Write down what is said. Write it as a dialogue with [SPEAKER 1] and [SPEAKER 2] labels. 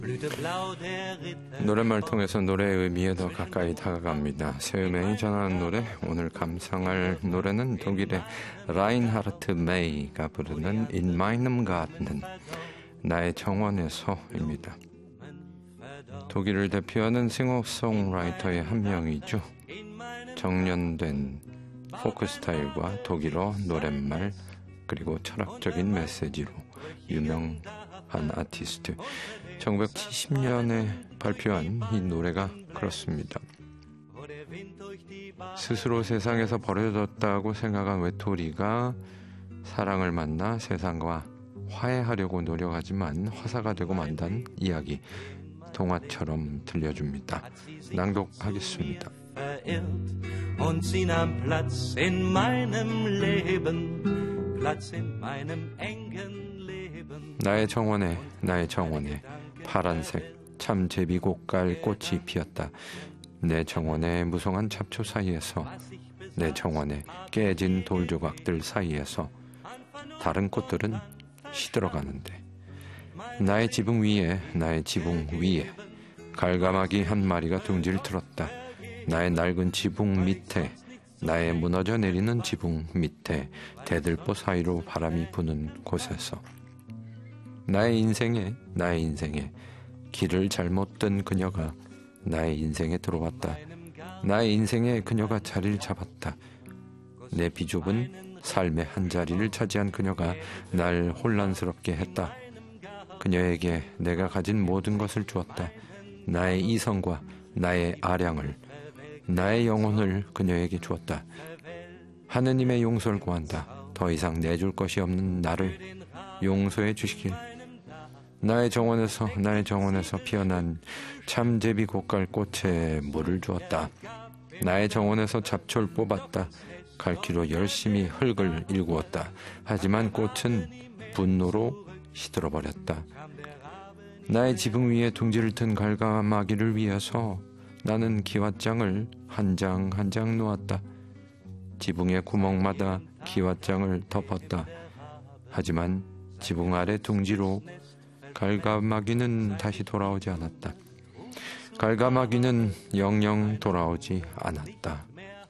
[SPEAKER 1] 노랫말 통해서 노래의 의미에 더 가까이 다가갑니다. 세음행이 전하는 노래, 오늘 감상할 노래는 독일의 라인하르트 메이가 부르는 In meinem Garten, 나의 정원에서입니다. 독일을 대표하는 싱어송라이터의 한 명이죠. 정련된 포크 스타일과 독일어 노랫말 그리고 철학적인 메시지로 유명한 아티스트. 1970년에 발표한 이 노래가 그렇습니다. 스스로 세상에서 버려졌다고 생각한 외톨이가 사랑을 만나 세상과 화해하려고 노력하지만 화사가 되고 만단 이야기, 동화처럼 들려줍니다. 낭독하겠습니다.
[SPEAKER 2] Und sie nahm Platz in meinem Leben, Platz in meinem engen Leben.
[SPEAKER 1] 나의 정원에, 나의 정원에 파란색 참 제비꽃갈 꽃이 피었다. 내 정원의 무성한 잡초 사이에서, 내 정원의 깨진 돌조각들 사이에서 다른 꽃들은 시들어가는데, 나의 지붕 위에, 나의 지붕 위에 갈가마귀 한 마리가 둥지를 틀었다. 나의 낡은 지붕 밑에, 나의 무너져 내리는 지붕 밑에 대들보 사이로 바람이 부는 곳에서 나의 인생에 길을 잘못 든 그녀가 나의 인생에 들어왔다. 나의 인생에 그녀가 자리를 잡았다. 내 비좁은 삶의 한 자리를 차지한 그녀가 날 혼란스럽게 했다. 그녀에게 내가 가진 모든 것을 주었다. 나의 이성과 나의 아량을, 나의 영혼을 그녀에게 주었다. 하느님의 용서를 구한다. 더 이상 내줄 것이 없는 나를 용서해 주시길. 나의 정원에서 피어난 참제비 꽃갈 꽃에 물을 주었다. 나의 정원에서 잡초를 뽑았다. 갈퀴로 열심히 흙을 일구었다. 하지만 꽃은 분노로 시들어버렸다. 나의 지붕 위에 둥지를 튼 갈가마귀를 위해서 나는 기왓장을 한 장 한 장 놓았다. 지붕의 구멍마다 기왓장을 덮었다. 하지만 지붕 아래 둥지로 갈가마귀는 다시 돌아오지 않았다. 갈가마귀는 영영 돌아오지 않았다.